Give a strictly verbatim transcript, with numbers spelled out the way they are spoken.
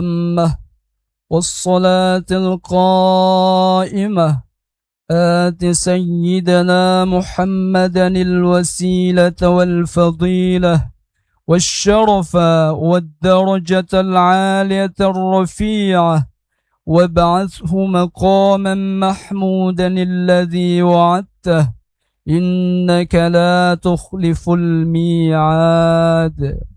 التامة والصلاة القائمة آت سيدنا محمدا الوسيلة والفضيلة والشرف والدرجة العالية الرفيعة وابعثه مقاما محمودا الذي وعدته إنك لا تخلف الميعاد.